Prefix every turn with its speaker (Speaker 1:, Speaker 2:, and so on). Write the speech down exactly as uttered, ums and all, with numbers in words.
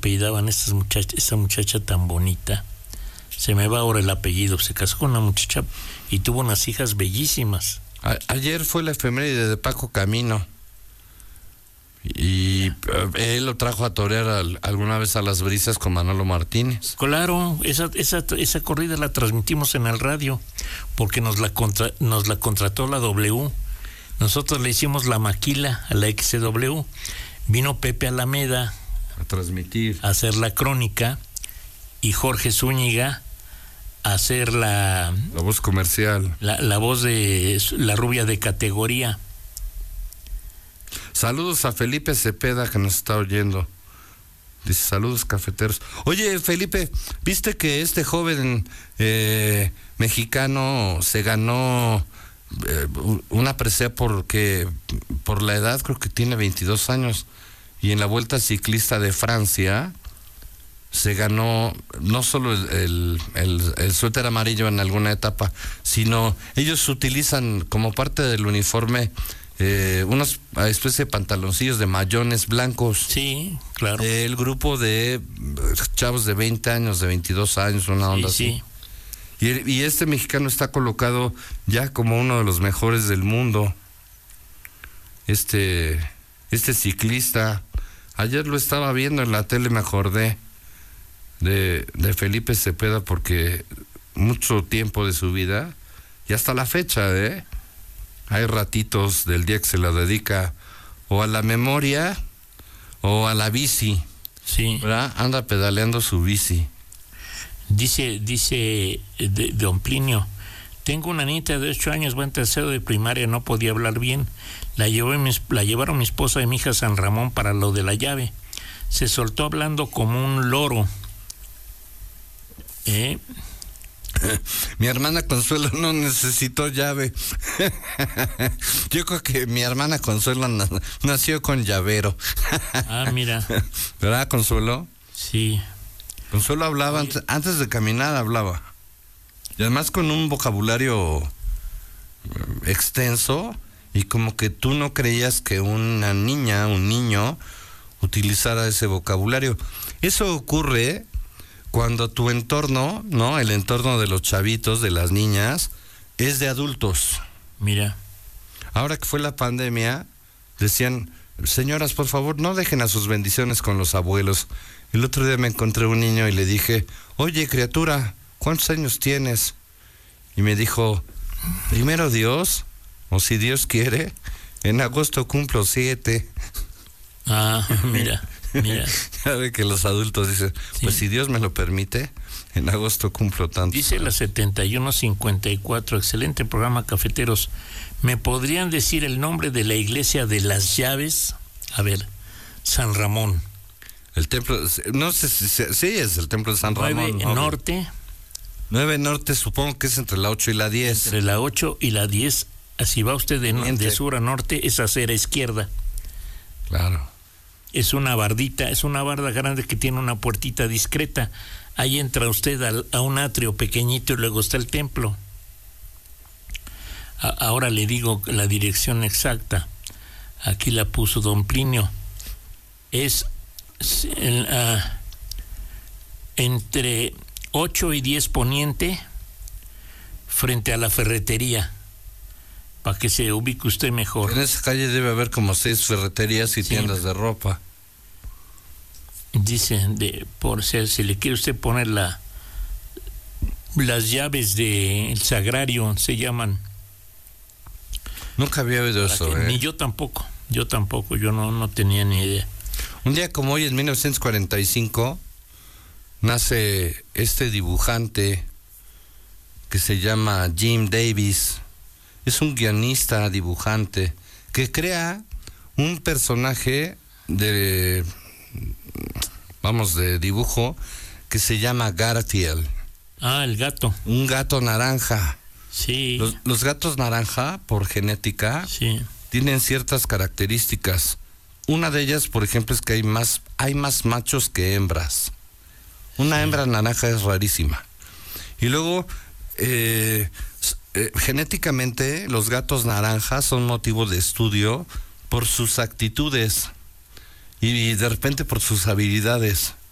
Speaker 1: apellidaban estas muchachas, esta muchacha tan bonita. Se me va ahora el apellido. Se casó con una muchacha y tuvo unas hijas bellísimas.
Speaker 2: A- ayer fue la efeméride de Paco Camino. Y uh, él lo trajo a torear al, alguna vez a Las Brisas con Manolo Martínez.
Speaker 1: Claro, esa, esa, esa corrida la transmitimos en el radio porque nos la, contra, nos la contrató la W. Nosotros le hicimos la maquila a la X C W. Vino Pepe Alameda
Speaker 2: A transmitir.
Speaker 1: a hacer la crónica y Jorge Zúñiga a hacer la,
Speaker 2: La voz comercial.
Speaker 1: la, la voz de la rubia de categoría.
Speaker 2: Saludos a Felipe Cepeda que nos está oyendo. Dice, saludos cafeteros. Oye, Felipe, ¿viste que este joven eh, mexicano se ganó eh, una presea porque por la edad, creo que tiene veintidós años, y en la Vuelta Ciclista de Francia se ganó no solo el, el, el, el suéter amarillo en alguna etapa, sino ellos utilizan como parte del uniforme eh, unos especie de pantaloncillos de mayones blancos.
Speaker 1: Sí, claro.
Speaker 2: Eh, el grupo de chavos de veinte años, de veintidós años, una onda
Speaker 1: sí,
Speaker 2: así.
Speaker 1: sí.
Speaker 2: Y, y este mexicano está colocado ya como uno de los mejores del mundo. Este, este ciclista, ayer lo estaba viendo en la tele, me acordé de, de Felipe Cepeda porque mucho tiempo de su vida, y hasta la fecha, ¿eh? Hay ratitos del día que se lo dedica o a la memoria o a la bici,
Speaker 1: Sí.
Speaker 2: ¿verdad? Anda pedaleando su bici.
Speaker 1: Dice, dice de, Don Plinio, tengo una nieta de ocho años, va en tercero de primaria, no podía hablar bien. La, llevé, la llevaron mi esposa y mi hija a San Ramón para lo de la llave. Se soltó hablando como un loro. ¿Eh?
Speaker 2: Mi hermana Consuelo no necesitó llave. Yo creo que mi hermana Consuelo na- nació con llavero.
Speaker 1: Ah, mira.
Speaker 2: ¿Verdad, Consuelo?
Speaker 1: Sí.
Speaker 2: Consuelo hablaba antes, antes de caminar, hablaba. Y además con un vocabulario eh, extenso, y como que tú no creías que una niña, un niño, utilizara ese vocabulario. Eso ocurre cuando tu entorno, ¿no? El entorno de los chavitos, de las niñas, es de adultos.
Speaker 1: Mira.
Speaker 2: Ahora que fue la pandemia, decían, señoras, por favor, no dejen a sus bendiciones con los abuelos. El otro día me encontré un niño y le dije, oye, criatura, ¿cuántos años tienes? Y me dijo, primero Dios, o si Dios quiere, en agosto cumplo siete.
Speaker 1: Ah, mira, mira.
Speaker 2: Ya ve que los adultos dicen, pues
Speaker 1: Sí.
Speaker 2: si Dios me lo permite, en agosto cumplo tanto.
Speaker 1: Dice la setenta y uno cincuenta y cuatro, excelente programa, cafeteros. ¿Me podrían decir el nombre de la iglesia de las llaves? A ver, San Ramón.
Speaker 2: El templo, no sé si sí, es el templo de San
Speaker 1: nueve
Speaker 2: Ramón. ¿no?
Speaker 1: Norte,
Speaker 2: nueve Norte, supongo que es entre la ocho y la diez.
Speaker 1: entre la ocho y la diez. Así va usted de, no- de sur a norte, es acera izquierda.
Speaker 2: Claro.
Speaker 1: Es una bardita, es una barda grande que tiene una puertita discreta. Ahí entra usted al, a un atrio pequeñito y luego está el templo. A, ahora le digo la dirección exacta. Aquí la puso Don Plinio. Es en, uh, entre ocho y diez poniente, frente a la ferretería, para que se ubique usted mejor.
Speaker 2: En esa calle debe haber como seis ferreterías y
Speaker 1: Sí.
Speaker 2: tiendas de ropa.
Speaker 1: Dice, de, por ser, si le quiere usted poner la, las llaves del sagrario, se llaman.
Speaker 2: Nunca había oído eso,
Speaker 1: Que,
Speaker 2: ¿eh?
Speaker 1: ni yo tampoco, yo tampoco, yo no, no tenía ni idea.
Speaker 2: Un día como hoy, en mil novecientos cuarenta y cinco, nace este dibujante que se llama Jim Davis. Es un guionista, dibujante, que crea un personaje de, vamos, de dibujo, que se llama Garfield.
Speaker 1: Ah, el gato.
Speaker 2: Un gato naranja.
Speaker 1: Sí.
Speaker 2: Los, los gatos naranja, por genética,
Speaker 1: sí.
Speaker 2: tienen ciertas características. Una de ellas, por ejemplo, es que hay más, hay más machos que hembras. Una hembra naranja es rarísima. Y luego, eh, eh, genéticamente, los gatos naranjas son motivo de estudio por sus actitudes y, y de repente por sus habilidades.